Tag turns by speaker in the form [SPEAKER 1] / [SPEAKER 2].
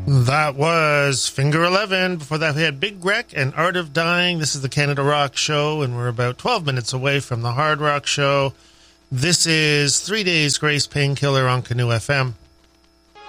[SPEAKER 1] That was Finger 11. Before that, we had Big Wreck and Art of Dying. This is the Canada Rock Show, and we're about 12 minutes away from the Hard Rock Show. This is 3 Days Grace Painkiller on Canoe FM.